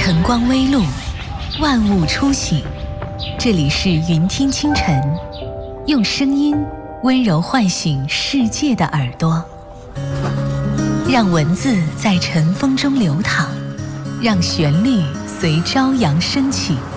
晨光微露，万物初醒。这里是云听清晨，用声音温柔唤醒世界的耳朵，让文字在晨风中流淌，让旋律随朝阳升起。